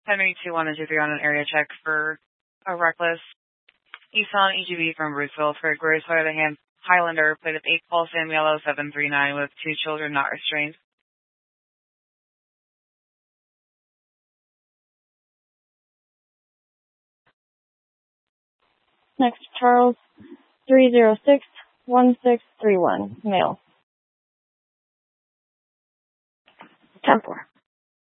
Henry 2123 on an area check for a reckless Nissan EGV from Bruceville for Grace Highlander, plate of 8 Paul Sam Yellow 739 with 2 children not restrained. Next, Charles 306-1631, male. 10-4.